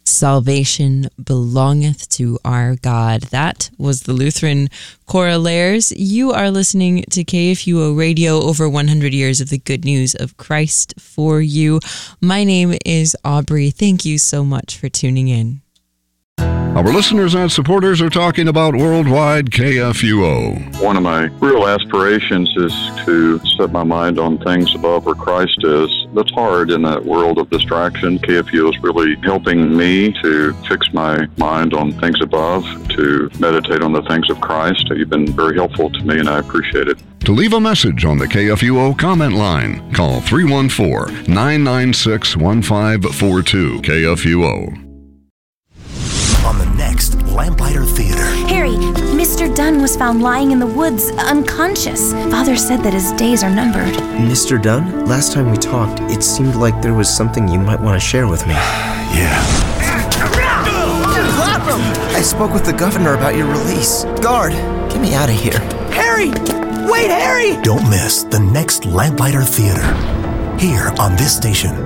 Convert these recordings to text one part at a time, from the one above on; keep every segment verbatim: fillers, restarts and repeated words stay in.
Salvation belongeth to our God. That was the Lutheran Choralaires. You are listening to K F U O Radio, over one hundred years of the good news of Christ for you. My name is Aubrey. Thank you so much for tuning in. Our listeners and supporters are talking about Worldwide K F U O. One of my real aspirations is to set my mind on things above where Christ is. That's hard in that world of distraction. K F U O is really helping me to fix my mind on things above, to meditate on the things of Christ. You've been very helpful to me, and I appreciate it. To leave a message on the K F U O comment line, call three one four, nine nine six, one five four two K F U O. On the next Lamplighter Theater. Harry, Mister Dunn was found lying in the woods, unconscious. Father said that his days are numbered. Mister Dunn? Last time we talked, it seemed like there was something you might want to share with me. Yeah. Clap him! I spoke with the governor about your release. Guard, get me out of here. Harry! Wait, Harry! Don't miss the next Lamplighter Theater. Here on this station.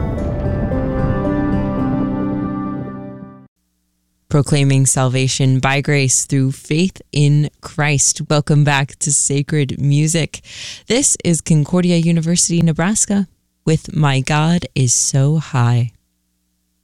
Proclaiming salvation by grace through faith in Christ. Welcome back to Sacred Music. This is Concordia University, Nebraska, with My God is So High.